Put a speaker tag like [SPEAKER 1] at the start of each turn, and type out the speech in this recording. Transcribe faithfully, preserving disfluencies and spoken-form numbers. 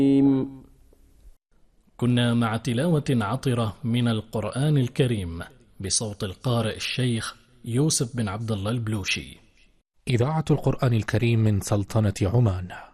[SPEAKER 1] كنا مع تلاوة عطرة من القرآن الكريم بصوت القارئ الشيخ يوسف بن عبد الله البلوشي.
[SPEAKER 2] إذاعة القرآن الكريم من سلطنة عمان.